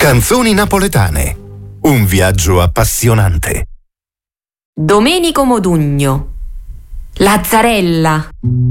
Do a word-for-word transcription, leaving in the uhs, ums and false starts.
Canzoni napoletane. Un viaggio appassionante. Domenico Modugno. Lazzarella.